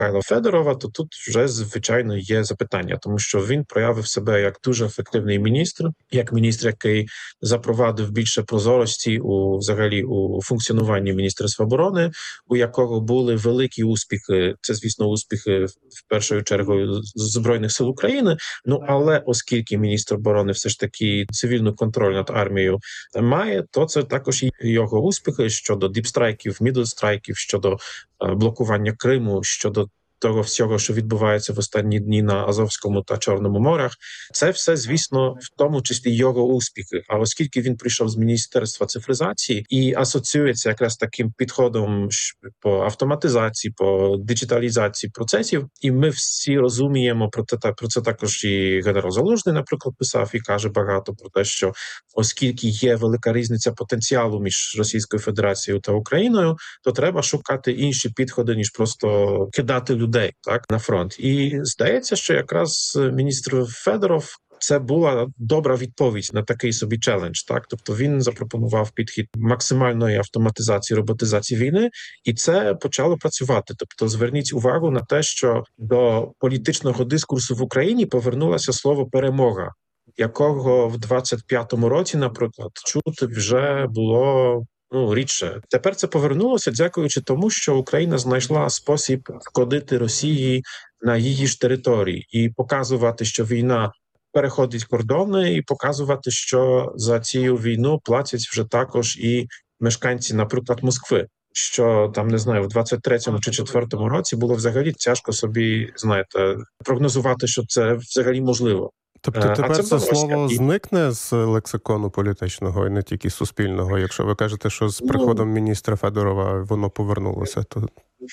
Михайла Федорова, то тут вже, звичайно, є запитання, тому що він проявив себе як дуже ефективний міністр, який запровадив більше прозорості взагалі у функціонуванні Міністерства оборони, у якого були великі успіхи. Це, звісно, успіхи в першу чергу Збройних сил України. Але оскільки міністр оборони все ж таки цивільний контроль над армією має, то це також і його успіхи щодо діпстрайків, мідлстрайків, щодо блокування Криму, щодо того всього, що відбувається в останні дні на Азовському та Чорному морях. Це все, звісно, в тому числі його успіхи. А оскільки він прийшов з Міністерства цифризації і асоціюється якраз таким підходом по автоматизації, по диджиталізації процесів, і ми всі розуміємо про це також і генерал Залужний, наприклад, писав і каже багато про те, що оскільки є велика різниця потенціалу між Російською Федерацією та Україною, то треба шукати інші підходи, ніж просто кидати людей на фронт. І здається, що якраз міністр Федоров це була добра відповідь на такий собі челендж. Тобто він запропонував підхід максимальної автоматизації, роботизації війни, і це почало працювати. Тобто зверніть увагу на те, що до політичного дискурсу в Україні повернулося слово «перемога», якого в 25-му році, наприклад, чути вже було рідше. Тепер це повернулося, дякуючи тому, що Україна знайшла спосіб входити Росії на її ж території і показувати, що війна переходить кордони, і показувати, що за цю війну платять вже також і мешканці, наприклад, Москви. Що там, не знаю, в 23-му чи 4-му році було взагалі тяжко собі, прогнозувати, що це взагалі можливо. Тобто тепер це слово зникне з лексикону політичного і не тільки суспільного, якщо ви кажете, що з приходом міністра Федорова воно повернулося, то...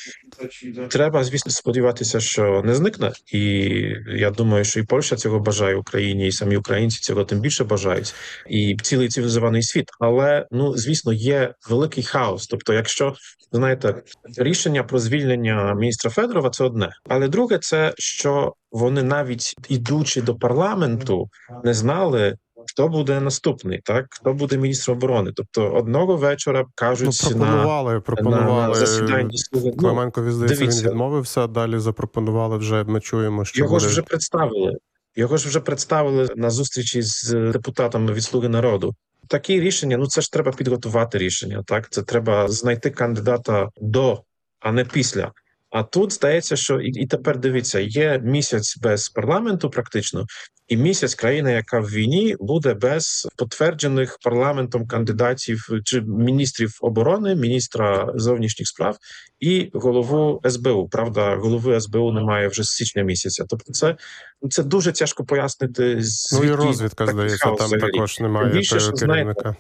Треба, звісно, сподіватися, що не зникне. І я думаю, що і Польща цього бажає Україні, і самі українці цього тим більше бажають, і цілий цивілізований світ. Але, звісно, є великий хаос. Тобто, якщо, рішення про звільнення міністра Федорова – це одне. Але друге – це, що вони навіть ідучи до парламенту не знали, хто буде наступний, хто буде міністром оборони. Тобто одного вечора кажуть пропонували на засіданні Слуги. Клименкові, здається, він відмовився, далі запропонували вже, ми чуємо, що його ж вже представили на зустрічі з депутатами від Слуги народу. Такі рішення, це ж треба підготувати рішення, Це треба знайти кандидата до, а не після. А тут здається, що і тепер дивіться, є місяць без парламенту практично, і місяць країна, яка в війні, буде без підтверджених парламентом кандидатів чи міністрів оборони, міністра зовнішніх справ і голову СБУ. Правда, голови СБУ немає вже з січня місяця. Тобто це дуже тяжко пояснити. І розвідка, здається, там також немає керівника.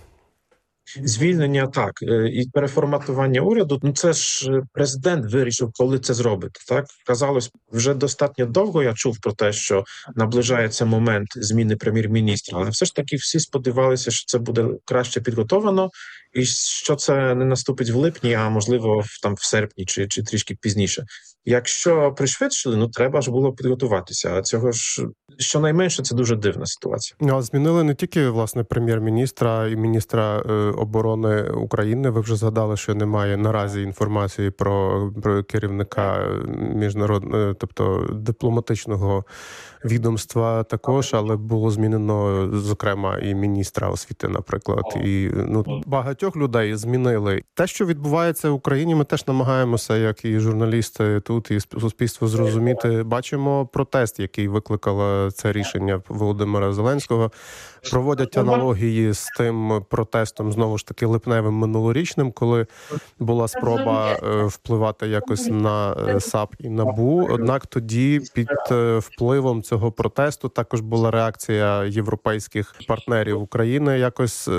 Звільнення, так, і переформатування уряду, це ж президент вирішив, коли це зробити, Казалось, вже достатньо довго я чув про те, що наближається момент зміни прем'єр-міністра, але все ж таки всі сподівалися, що це буде краще підготовлено, і що це не наступить в липні, а можливо в серпні чи трішки пізніше. Якщо пришвидшили, треба ж було підготуватися, а цього ж щонайменше це дуже дивна ситуація. А змінили не тільки, власне, прем'єр-міністра і міністра оборони України. Ви вже згадали, що немає наразі інформації про керівника міжнародного, тобто дипломатичного відомства також, але було змінено, зокрема, і міністра освіти, наприклад. І багатьох людей змінили. Те, що відбувається в Україні, ми теж намагаємося, як і журналісти тут, і суспільство зрозуміти. Бачимо протест, який викликало це рішення Володимира Зеленського. Проводять аналогії з тим протестом, знову ж таки, липневим минулорічним, коли була спроба впливати якось на САП і НАБУ. Однак тоді під впливом цього протесту також була реакція європейських партнерів України. Якось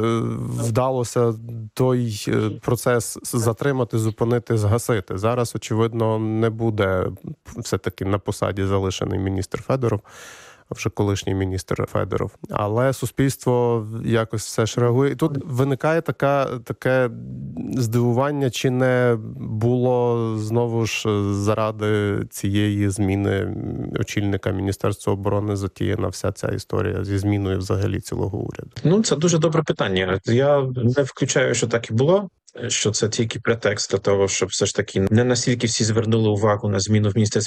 вдалося той процес затримати, зупинити, згасити. Зараз, очевидно, не буде все-таки на посаді залишений міністр Федоров, вже колишній міністр Федоров. Але суспільство якось все ж реагує. І тут виникає таке здивування, чи не було знову ж заради цієї зміни очільника Міністерства оборони затіяна вся ця історія зі зміною взагалі цілого уряду? Це дуже добре питання. Я не включаю, що так і було. Що це тільки претекст для того, щоб все ж таки не настільки всі звернули увагу на зміну в Міністерстві